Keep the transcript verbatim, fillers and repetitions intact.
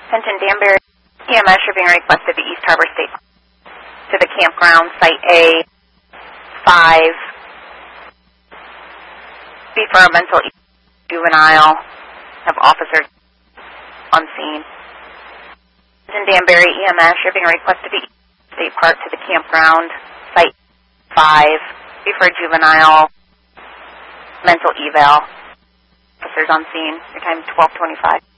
Attention Danbury E M S, you're being requested to East Harbor State to the campground, Site A five. Be for a mental juvenile. Have officers on scene. Attention Danbury E M S, you're being requested to East State Park to the campground, Site five. Be for a juvenile. Mental eval. Officers on scene. Your time twelve twenty-five.